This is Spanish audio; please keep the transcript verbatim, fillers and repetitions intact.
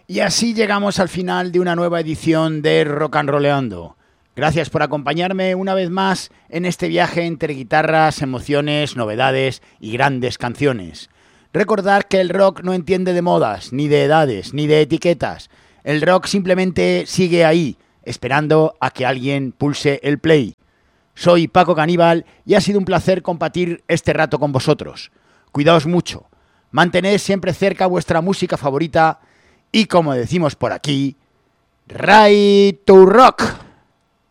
Y así llegamos al final de una nueva edición de Rock and Rolleando. Gracias por acompañarme una vez más en este viaje entre guitarras, emociones, novedades y grandes canciones. Recordad que el rock no entiende de modas, ni de edades, ni de etiquetas. El rock simplemente sigue ahí, esperando a que alguien pulse el play. Soy Paco Caníbal y ha sido un placer compartir este rato con vosotros. Cuidaos mucho, mantened siempre cerca vuestra música favorita y, como decimos por aquí, Right to Rock.